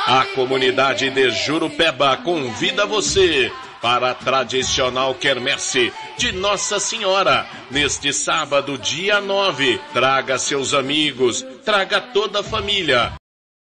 A comunidade de Jurupeba convida você para a tradicional quermesse de Nossa Senhora, neste sábado, dia 9. Traga seus amigos, traga toda a família